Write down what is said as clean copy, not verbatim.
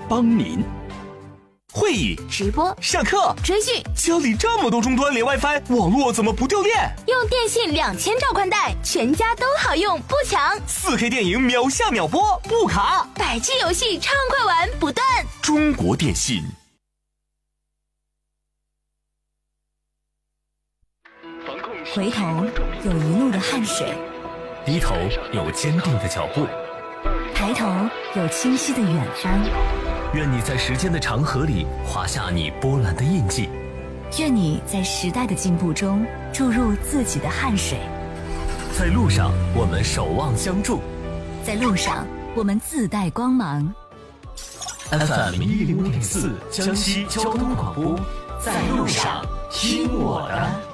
帮您。 会议、 直播、 上课、 追剧， 家里这么多终端连 WiFi， 网络怎么不掉电？ 用电信2000兆宽带，全家都好用，不抢。 4K 电影秒下秒播，不卡。 100G 游戏畅快玩不断。 中国电信。 回头有一路的汗水， 低头有坚定的脚步， 抬头有清晰的远方。 愿你在时间的长河里画下你波澜的印记， 愿你在时代的进步中注入自己的汗水。 在路上我们守望相助， 在路上我们自带光芒。 FM105.4江西交通广播，在路上听我的。